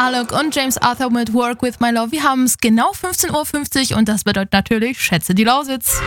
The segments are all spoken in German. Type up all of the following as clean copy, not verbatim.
Alok und James Arthur mit Work With My Love. Wir haben es genau 15.50 Uhr und das bedeutet natürlich Schätze die Lausitz.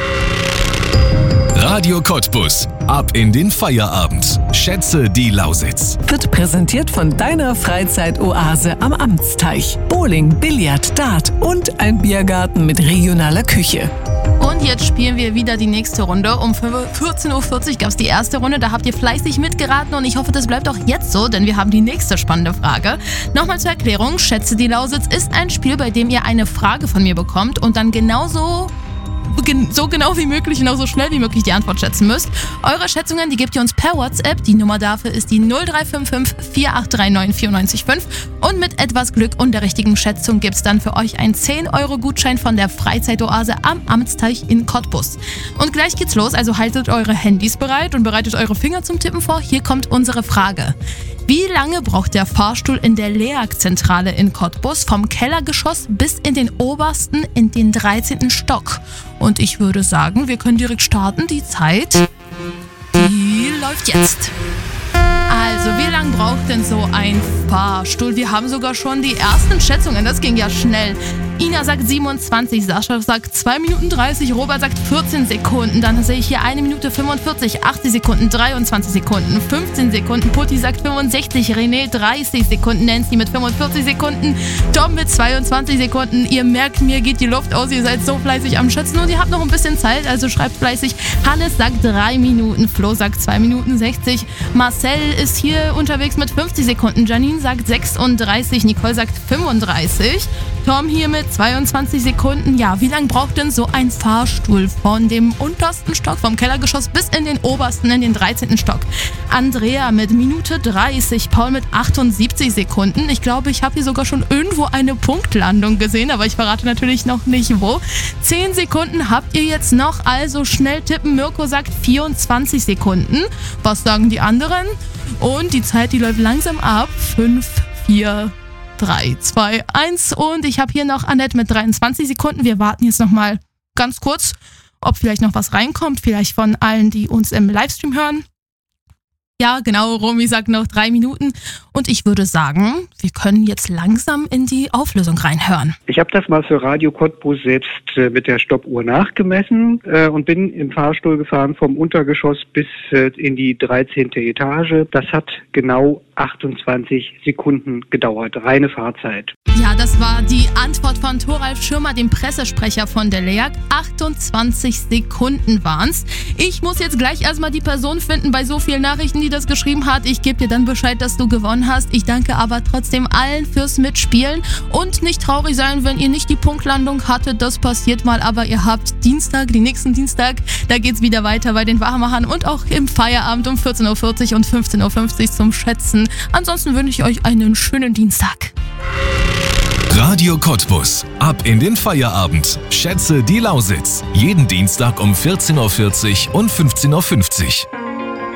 Radio Cottbus. Ab in den Feierabend. Schätze die Lausitz. Wird präsentiert von deiner Freizeitoase am Amtsteich. Bowling, Billard, Dart und ein Biergarten mit regionaler Küche. Und jetzt spielen wir wieder die nächste Runde. Um 14.40 Uhr gab es die erste Runde. Da habt ihr fleißig mitgeraten und ich hoffe, das bleibt auch jetzt so, denn wir haben die nächste spannende Frage. Nochmal zur Erklärung. Schätze die Lausitz ist ein Spiel, bei dem ihr eine Frage von mir bekommt und dann so genau wie möglich und auch so schnell wie möglich die Antwort schätzen müsst. Eure Schätzungen, die gebt ihr uns per WhatsApp. Die Nummer dafür ist die 0355 4839 945 und mit etwas Glück und der richtigen Schätzung gibt es dann für euch einen 10-Euro-Gutschein von der Freizeitoase am Amtsteich in Cottbus. Und gleich geht's los, also haltet eure Handys bereit und bereitet eure Finger zum Tippen vor. Hier kommt unsere Frage. Wie lange braucht der Fahrstuhl in der LEAG-Zentrale in Cottbus vom Kellergeschoss bis in den obersten, in den 13. Stock? Und ich würde sagen, wir können direkt starten. Die Zeit, die läuft jetzt. Also, wie lange braucht denn so ein Fahrstuhl? Wir haben sogar schon die ersten Schätzungen, das ging ja schnell. Ina sagt 27, Sascha sagt 2 Minuten 30, Robert sagt 14 Sekunden. Dann sehe ich hier 1 Minute 45, 80 Sekunden, 23 Sekunden, 15 Sekunden. Putti sagt 65, René 30 Sekunden, Nancy mit 45 Sekunden, Tom mit 22 Sekunden. Ihr merkt, mir geht die Luft aus, ihr seid so fleißig am Schätzen und ihr habt noch ein bisschen Zeit, also schreibt fleißig. Hannes sagt 3 Minuten, Flo sagt 2 Minuten 60, Marcel ist hier unterwegs mit 50 Sekunden, Janine sagt 36, Nicole sagt 35, Tom hier mit 22 Sekunden. Ja, wie lange braucht denn so ein Fahrstuhl von dem untersten Stock, vom Kellergeschoss bis in den obersten, in den 13. Stock? Andrea mit Minute 30, Paul mit 78 Sekunden. Ich glaube, ich habe hier sogar schon irgendwo eine Punktlandung gesehen, aber ich verrate natürlich noch nicht wo. 10 Sekunden habt ihr jetzt noch, also schnell tippen. Mirko sagt 24 Sekunden. Was sagen die anderen? Und die Zeit, die läuft langsam ab. 5, 4, 3, 2, 1 und ich habe hier noch Annette mit 23 Sekunden. Wir warten jetzt nochmal ganz kurz, ob vielleicht noch was reinkommt, vielleicht von allen, die uns im Livestream hören. Ja, genau, Romy sagt noch 3 Minuten und ich würde sagen, wir können jetzt langsam in die Auflösung reinhören. Ich habe das mal für Radio Cottbus selbst mit der Stoppuhr nachgemessen und bin im Fahrstuhl gefahren vom Untergeschoss bis in die 13. Etage. Das hat genau 28 Sekunden gedauert, reine Fahrzeit. Ja, das war die Antwort von Thoralf Schirmer, dem Pressesprecher von der LEAG. 28 Sekunden waren's. Ich muss jetzt gleich erstmal die Person finden bei so vielen Nachrichten, die das geschrieben hat. Ich gebe dir dann Bescheid, dass du gewonnen hast. Ich danke aber trotzdem allen fürs Mitspielen und nicht traurig sein, wenn ihr nicht die Punktlandung hattet. Das passiert mal, aber ihr habt Dienstag, den nächsten Dienstag, da geht's wieder weiter bei den Wachmachern und auch im Feierabend um 14.40 Uhr und 15.50 Uhr zum Schätzen. Ansonsten wünsche ich euch einen schönen Dienstag. Radio Cottbus. Ab in den Feierabend. Schätze die Lausitz. Jeden Dienstag um 14.40 Uhr und 15.50 Uhr.